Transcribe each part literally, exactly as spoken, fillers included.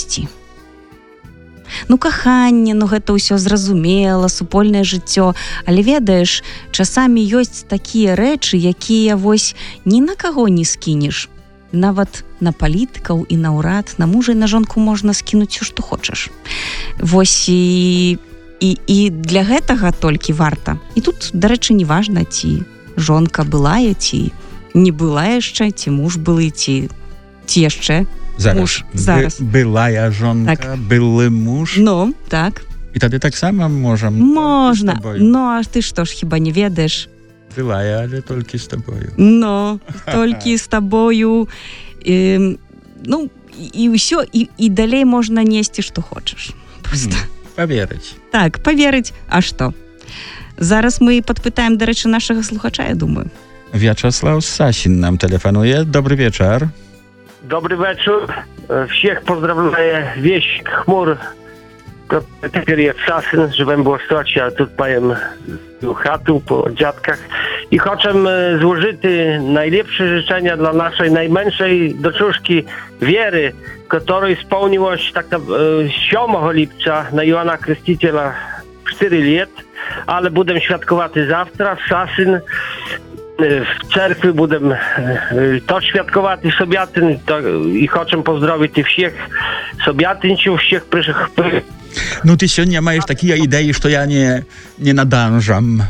чамусьці. Ну, каханне, ну, гэта ўсё зразумела, супольнае жыццё, але, ведаеш, часамі ёсць такія рэчы, якія вось ні на каго не скінеш. Нават на палітыкаў і на ўрад, на мужа і на жонку можна скінуць усё, што хочаш. Вось і, і, і для гэтага толькі варта. І тут, дарэчы, не важна, ці жонка былая, ці не была яшчэ, ці муж былы, ці, ці яшчэ Зараз. Муж, зараз. By, былая жонка, так. Былы муж. Ну, так. І тады таксама можам. Можна. Ну, а ты што ж, хіба не ведаеш? Былая, але толькі з табою. Ну, толькі з табою. І, ну, і ўсё, і, і далей можна несці, што хочаш. Просто. Паверыць. Так, паверыць. А што? Зараз мы падпытаем, дарэчы, нашага слухача, я думаю. Вячеслав Сасин нам телефонує. Добрый вечер. Добрый вечер. Всех поздравляю. Вещь хмур. Теперь я в Сасин, живем в Востоcie, а тут маємо хату по dziadkach. I chcę złożyć najlepsze życzenia dla naszej najmniejszej doczuszki Wiery, której spełniło się tak siódmego lipca na Joana Krsticiela cztery lat, ale będę świadkowaty zawtra w Sasyn. W cerkwi będę to świadkowaty Sobiatyn to, i chcę pozdrowić tych wszystkich Sobiatyńców, wszystkich przyszłych. Ну, ты сегодня маешь такие идеи, что я не, не наданжам.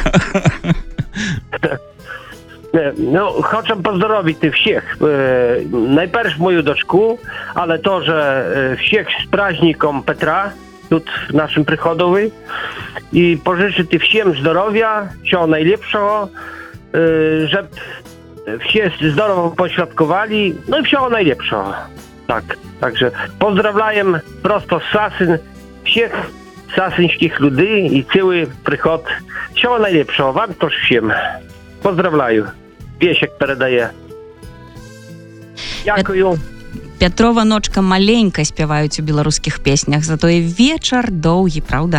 No, chcę pozdrowić tych wszystkich. Najpierw moją doczku, ale to, że wszystkich z praźnikiem Petra, tu w naszym przychodowy. I pożyczyć tym wszystkim zdrowia, wszystkiego najlepszego, żeby wszyscy zdrowo poświadkowali, no i wszystkiego najlepszego. Tak, także pozdrawiam prosto z Sasyn wszystkich sasyńskich ludzi i cały przychód. Wszystkiego najlepszego, wam też wszystkim. Pozdrawiam. Wiesiek передає. Дякую. Пятрова ночка маленька спяваюць у беларускіх песнях, затое вечар доўгі, правда?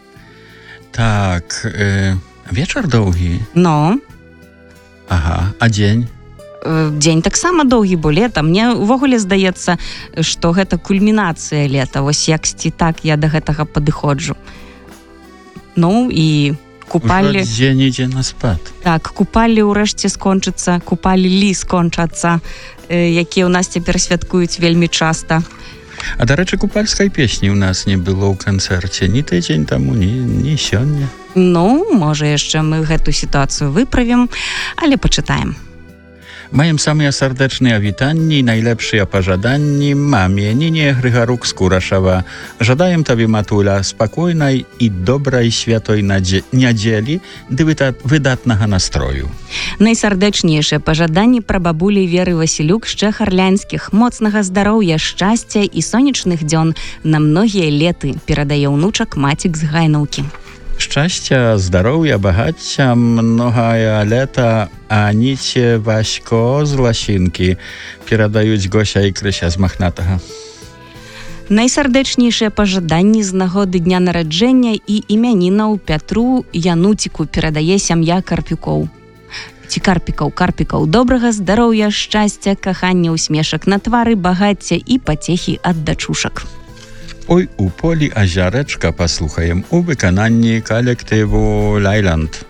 Так, э, вечар доўгі? Ну. Ага, а дзень? Дзень таксама доўгі, бо лета. Мне ўвогуле здаецца, што гэта кульмінацыя лета. Вось яксьці так я да гэтага падыходжу. Ну, і купалі... Ужо дзень ідзе на спад. Так, купалі ўрэшце скончыцца, купалі лі скончацца, якія ў нас цяпер святкуюць вельмі часта. А, дарэчы, купальскай песні ў нас не было ў канцэрце ні тыдзень таму, ні, ні сёння. Ну, можа, яшчэ мы гэту сітуацыю выправім, але пачытаем. Маем самыя сардэчныя вітанні і najlepszыя пажаданні маме Ніне Грыгарук з Курашава. Жадаем табе, матуля, спакойнай і добрай святой нядзелі ды выдатнага настрою. Найсардэчнейшае пажаданні прабабулі Веры Васілюк з Чэхарлянскіх. Моцнага здароўя, шчасця і сонечных дзён на многія леты, перадае ўнучак Мацік з Гайнаўкі. Szczęścia, zdrowia, багаття, многое лета, а ніце Васько з Ласінкі перадаюць Гося і Крыся з Махнатага. Найсардэчнейшыя пажаданні з нагоды дня нараджэння і імянінаў Пятру Януціку перадае сям'я Карпюкоў. Ці Карпікаў, Карпікаў, добрага здароўя, шчасця, кахання, усмешак на твары, багацця і пацехі ад дачушак. Ой, у полі азярeczka паслухаем у выкананні калектыву Лайланд.